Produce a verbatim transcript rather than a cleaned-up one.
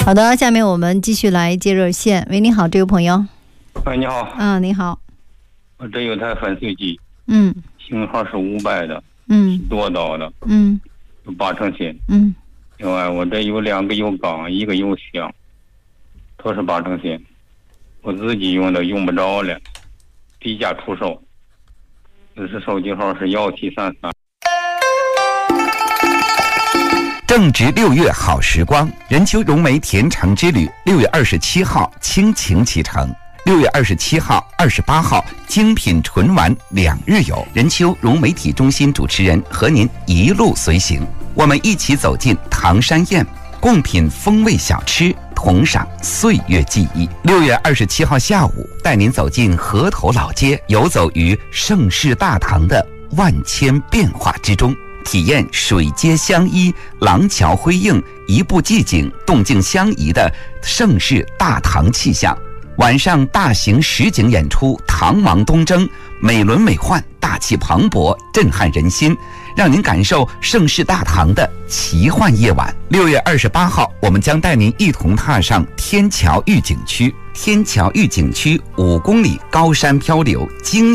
好的，下面我们继续来接热线。喂，你好，这位朋友。 喂，你好。 嗯，你好。 我这有台粉碎机， 嗯， 型号是五百的， 嗯， 多刀的， 嗯， 有八成新。 嗯， 另外我这有两个油缸，一个油箱，都是八成新。我自己用的用不着了，低价出售。这是手机号是幺七三三。 正值六月好时光，任丘融媒甜橙之旅六月二十七号倾情启程，六月二十七号、二十八号精品纯玩两日游。任丘融媒体中心主持人和您一路随行，我们一起走进唐山宴，共品风味小吃，同赏岁月记忆。六月二十七号下午，带您走进河头老街，游走于盛世大唐的万千变化之中。体验水街相依、廊桥辉映、一步寂静、动静相宜的盛世大唐气象。晚上大型实景演出《唐王东征》，美轮美奂、大气磅礴，震撼人心，让您感受盛世大唐的奇幻夜晚。六月二十八号，我们将带您一同踏上天桥御景区。天桥御景区五公里高山漂流，惊